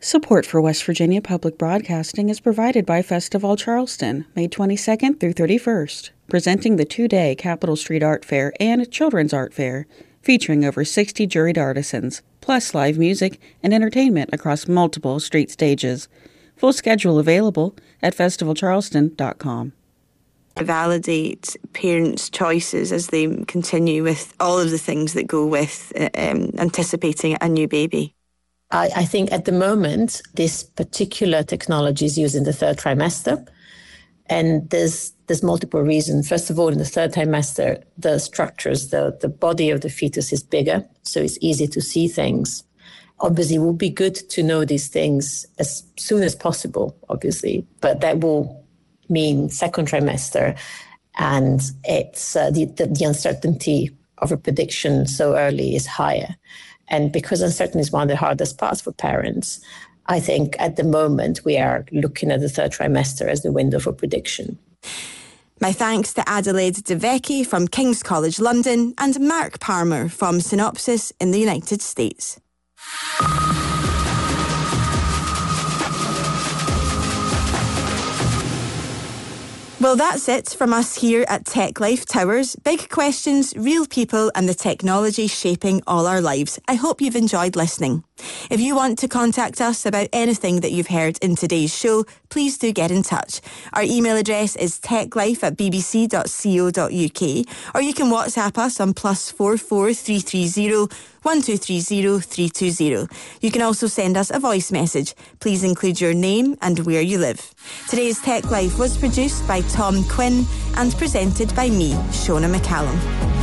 Support for West Virginia Public Broadcasting is provided by Festival Charleston, May 22nd through 31st, presenting the two-day Capitol Street Art Fair and Children's Art Fair, featuring over 60 juried artisans, plus live music and entertainment across multiple street stages. Full schedule available at festivalcharleston.com. Validate parents' choices as they continue with all of the things that go with anticipating a new baby. I think at the moment, this particular technology is used in the third trimester. And there's multiple reasons. First of all, in the third trimester, the structures, the body of the fetus is bigger, so it's easy to see things. Obviously, it would be good to know these things as soon as possible, obviously, but that will mean second trimester, and it's the uncertainty of a prediction so early is higher. And because uncertainty is one of the hardest parts for parents, I think at the moment we are looking at the third trimester as the window for prediction. My thanks to Adelaide DeVecchi from King's College London and Mark Palmer from Synopsys in the United States. Well, that's it from us here at Tech Life Towers. Big questions, real people, and the technology shaping all our lives. I hope you've enjoyed listening. If you want to contact us about anything that you've heard in today's show, please do get in touch. Our email address is techlife@bbc.co.uk, or you can WhatsApp us on +44 330 1230 320. You can also send us a voice message. Please include your name and where you live. Today's Tech Life was produced by Tom Quinn and presented by me, Shona McCallum.